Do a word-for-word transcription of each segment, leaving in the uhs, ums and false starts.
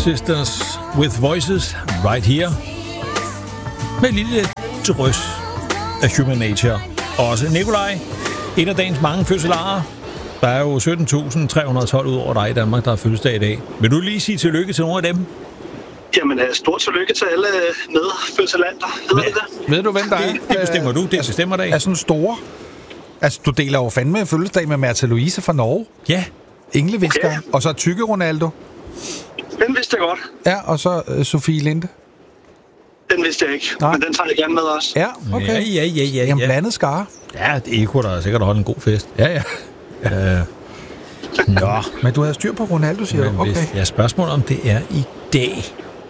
Sisters with Voices right here. Med et lille drøs af Human Nature. Også Nikolaj, en af dagens mange fødselarer. Der er jo sytten tusind tre hundrede og tolv ud over dig i Danmark, der har fødselsdag i dag. Vil du lige sige tillykke til nogle af dem? Jamen, stort tillykke til alle medfødselanter, hedder det det? Ved du, hvem der er? Det, det bestemmer du, det bestemmer dig. Er sådan store. Altså, du deler jo fandme fødselsdag med Märtha Louise fra Norge. Ja. Engleviskeren. Okay. Og så Tykke Ronaldo. Den vidste jeg godt. Ja, og så uh, Sofie Linde. Den vidste jeg ikke, Nej. men den tager jeg gerne med også. Ja, okay. Ja, ja, ja, ja. Jamen, ja. blandet skare. Ja, det er Eko, der sikkert holdt en god fest. Ja, ja. Øh. Nå. Men du havde styr på Ronaldo, siger Men du? Okay. hvis, ja, spørgsmålet om det er i dag.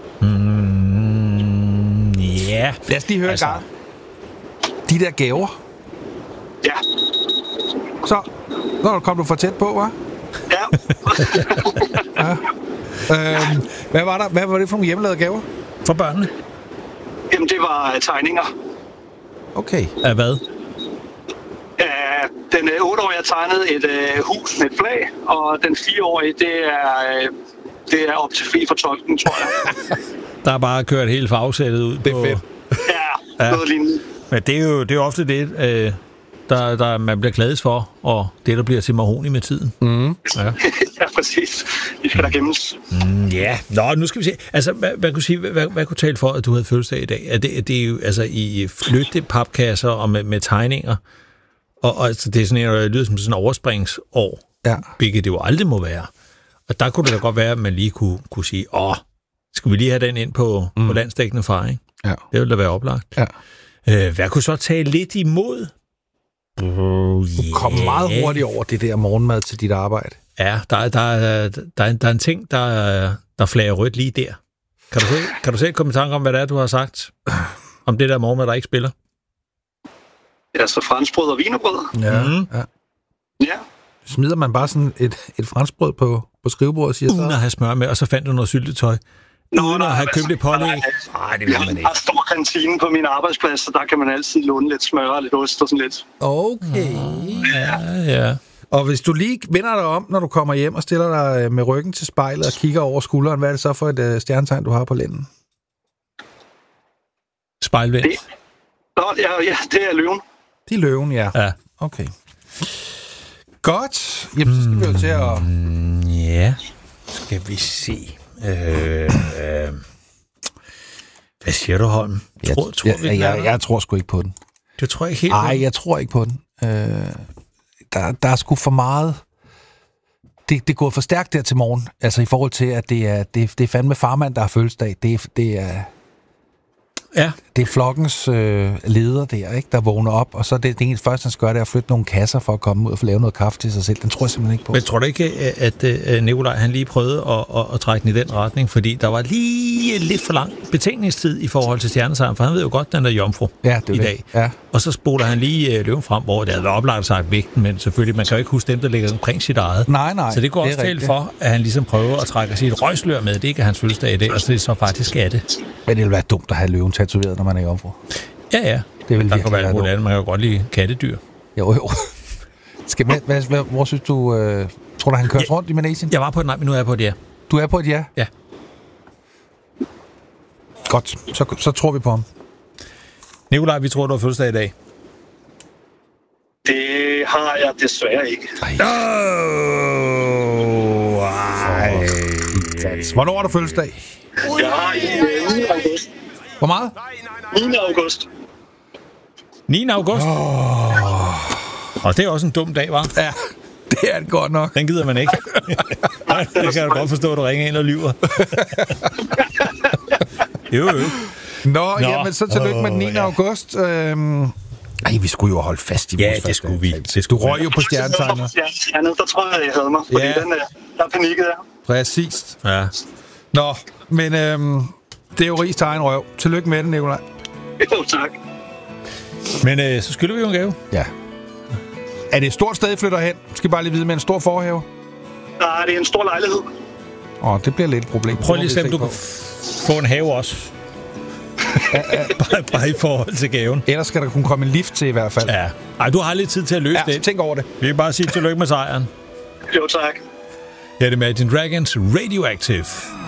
Mm, ja. Lad os lige høre altså. gang. De der gaver. Ja. Så, så kom du for tæt på, hva'? Ja. Ja. Øhm, hvad var der? Hvad var det for nogle hjemmelavede gaver? For børnene. Jamen, det var uh, tegninger. Okay. Af hvad? Uh, den uh, otteårige har tegnet et uh, hus med et flag, og den fireårige, det er, uh, det er op til fri fortolkning, tror jeg. Der er bare kørt hele farvesættet ud. Det er på... fedt. Ja, Ja. noget lignende. Men det er jo, det er jo ofte det, øh, der, der man bliver glades for, og det, der bliver til mahoni med tiden. Mm. Ja. Ja, præcis. Vi skal der gemmes. Mm, ja, nå, nu skal vi se. Altså, hvad, hvad, kunne sige, hvad, hvad kunne tale for, at du havde fødselsdag i dag? Er det, det er jo altså i flyttepapkasser og med, med tegninger, og, og altså, det er sådan en, der lyder som sådan en overspringsår, Ja. hvilket det jo aldrig må være. Og der kunne det da godt være, at man lige kunne, kunne sige, åh, skal vi lige have den ind på, mm. på landsdækkende far, ikke? Ja. Det ville da være oplagt. Ja. Øh, hvad kunne så tage lidt imod? Oh, Du yeah. kom meget hurtigt over det der morgenmad til dit arbejde. Ja, der, der, der, der, er, der er en ting, der, der flager rødt lige der. Kan du, se, kan du selv komme i tanke om, hvad det er, du har sagt om det der morgenmad, der ikke spiller? Ja, så franskbrød og wienerbrød. Ja. Mm. Ja. Ja. Smider man bare sådan et, et franskbrød på, på skrivebordet og siger Uden så... at have smør med, og så fandt du noget syltetøj. Nå, Uden at have købt et pålæg. Nej, Nej, det vi vil har man en ikke. ret stor kantine på min arbejdsplads, så der kan man altid låne lidt smør og lidt ost og sådan lidt. Okay. Ja, ja. Og hvis du lige vender dig om, når du kommer hjem og stiller dig med ryggen til spejlet og kigger over skulderen, hvad er det så for et uh, stjernetegn, du har på lænden? Spejlvendt. Det, Nå, ja, ja, det er løven. Det er løven, ja. Ja. Okay. Godt. Jamen, så skal vi jo til at... Mm, ja. Skal vi se. Øh, øh. Hvad siger du, Holm? Jeg, Tror, tror jeg, vi, den jeg, er jeg, der? jeg tror sgu ikke på den. Det tror jeg ikke helt. Nej, jeg tror ikke på den. Øh, der, der er sgu for meget... Det, det går for stærkt der til morgen. Altså i forhold til, at det er, det, det er fandme farmand, der har fødselsdag. Det, det er... Ja. Det er flokkens øh, leder der, ikke, der vågner op, og så er det, det eneste første, han skal gøre, det er at flytte nogle kasser for at komme ud og få lavet noget kaffe til sig selv. Den tror jeg simpelthen ikke på. Men tror du ikke, at, at Nikolaj han lige prøvede at, at, at trække den i den retning? Fordi der var lige lidt for lang betænkningstid i forhold til stjernesejren, for han ved jo godt, den er jomfru ja, det i det. dag. Ja. Og så spoler han lige løven frem, hvor det havde været oplagt sagt vægten, men selvfølgelig, man kan jo ikke huske dem, der ligger omkring sit eget. Nej, nej. Så det går det også talt for, at han ligesom prøver at trække sit røgslør med. Det er ikke hans fødselsdag i dag, og så det så faktisk er det. Men det vil være dumt at have løven tatoveret, når man er jomfru. Ja, ja. Det vil der kan være være alt dumt. andet. Man kan jo godt lide kattedyr. Jo, jo. Skal man, hvad, hvad, hvor synes du... Øh, tror du, han kører Ja. rundt i Manesien? Jeg var på et nej, men nu er jeg på et ja. Du er på et ja? Ja. Godt, så, så tror vi på ham. Nikolaj, vi tror, du har fødselsdag i dag. Det har jeg desværre ikke. Ej. Oh, ej. Hvornår har du fødselsdag? Jeg har i øh, niende august. Hvor meget? niende august. niende august. Oh. Og det er også en dum dag, var? Ja, det er det godt nok. Den gider man ikke. Nej, det kan du godt forstå, at du ringer ind og lyver. jo, jo. Nå, Nå. jamen så tillykke med den niende ja. august. Øhm, ej, vi skulle jo holde fast i Ja, vores det skulle vi. første. Du røg jo på stjernetegnet. Stjernetegnet, der tror jeg, jeg havde mig. Fordi Ja. den, øh, der er panikket der. Præcis. Ja. Nå, men øhm, det er jo rigs til egen røv. Tillykke med det, Nikolaj. Jo, tak. Men øh, så skylder vi jo en gave. Ja. Er det et stort sted, I flytter hen? Skal I bare lige vide med en stor forhave? Nej, det er en stor lejlighed. Åh, oh, det bliver lidt et problem. Prøv lige at se, om du kan f- få en have også. bare, bare i forhold til gaven. Ellers skal der kunne komme en lift til i hvert fald. Ja. Ej, du har lidt tid til at løse Ja, det. tænk over det. Vi kan bare sige tillykke med sejren. Jo, tak. Ja, det er Imagine Dragons Radioactive.